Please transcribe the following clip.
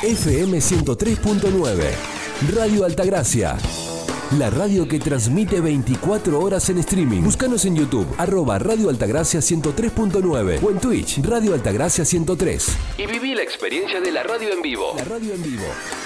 FM 103.9. Radio Altagracia. La radio que transmite 24 horas en streaming. Búscanos en YouTube, @Radio Altagracia 103.9 o en Twitch, Radio Altagracia 103. Y viví la experiencia de la radio en vivo. La radio en vivo.